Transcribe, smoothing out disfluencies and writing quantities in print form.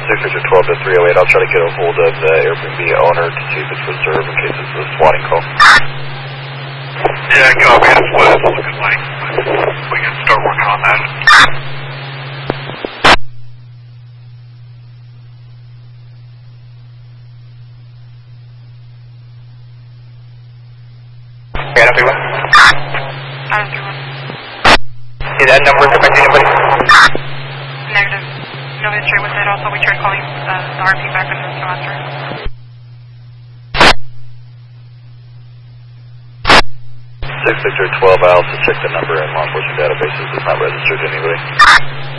612 to 308. I'll try to get a hold of the Airbnb owner to see if it's reserved in case it's a swatting call. Yeah, copy. That's what it's looking like. We can start working on that. Yeah, 931. 931. Is that number affecting anybody? Negative. No history with it. Also, we tried calling the RP back and there's no answer. 612. I also checked the number in law enforcement databases. It's not registered to anybody.